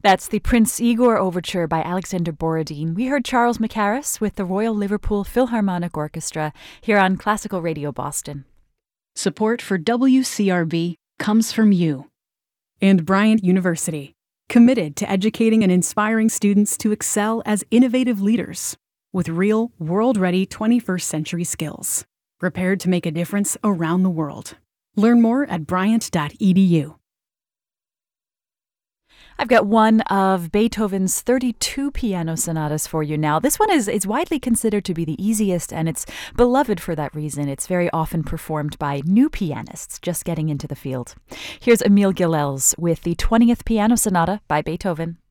That's the Prince Igor Overture by Alexander Borodin. We heard Charles Mackerras with the Royal Liverpool Philharmonic Orchestra here on Classical Radio Boston. Support for WCRB comes from you and Bryant University, committed to educating and inspiring students to excel as innovative leaders with real, world-ready 21st century skills, prepared to make a difference around the world. Learn more at bryant.edu. I've got one of Beethoven's 32 piano sonatas for you now. This one is widely considered to be the easiest, and it's beloved for that reason. It's very often performed by new pianists just getting into the field. Here's Emil Gilels with the 20th Piano Sonata by Beethoven.